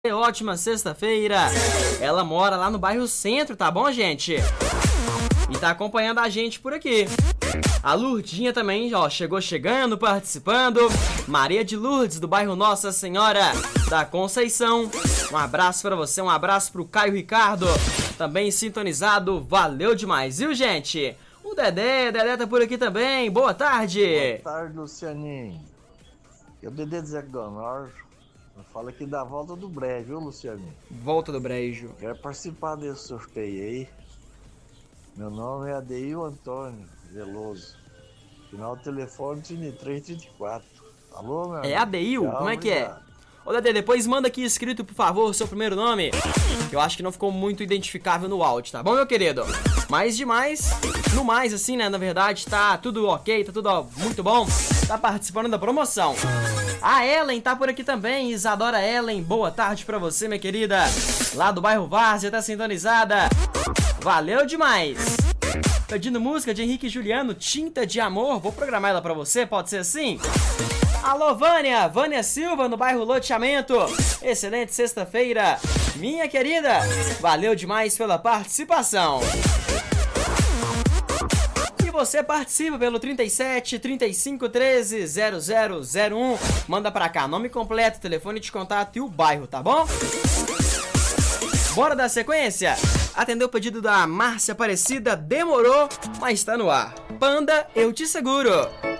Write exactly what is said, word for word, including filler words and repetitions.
Ótima sexta-feira. Ela mora lá no bairro Centro, tá bom, gente? E tá acompanhando a gente por aqui. A Lurdinha também, ó, chegou chegando, participando. Maria de Lourdes, do bairro Nossa Senhora da Conceição. Um abraço pra você, um abraço pro Caio Ricardo, também sintonizado. Valeu demais, viu, gente? O Dedé, Dedé tá por aqui também. Boa tarde. Boa tarde, Lucianinho. É o Dedé de Zé Donor. Fala aqui da volta do brejo, viu, Lucianinho? Volta do brejo. Quero participar desse sorteio aí. Meu nome é Adeil Antônio Veloso. Final do telefone trinta e três trinta e quatro. Alô, meu É amigo? Adeil? Tchau, Como é que obrigado. é? Ô, Dedé, depois manda aqui escrito, por favor, o seu primeiro nome. Que eu acho que não ficou muito identificável no áudio, tá bom, meu querido? Mas demais, no mais, assim, né, na verdade, tá tudo ok, tá tudo ó, muito bom. Tá participando da promoção. A Ellen tá por aqui também, Isadora Ellen, boa tarde pra você, minha querida. Lá do bairro Várzea, tá sintonizada. Valeu demais. Pedindo música de Henrique e Juliano, Tinta de Amor. Vou programar ela pra você, pode ser assim? Alô, Vânia, Vânia Silva, no bairro Loteamento. Excelente sexta-feira, minha querida. Valeu demais pela participação. E você participa pelo trinta e sete, trinta e cinco, treze, zero zero zero um. Manda pra cá, nome completo, telefone de contato e o bairro, tá bom? Bora dar sequência? Atendeu o pedido da Márcia Aparecida, demorou, mas tá no ar. Panda, eu te seguro.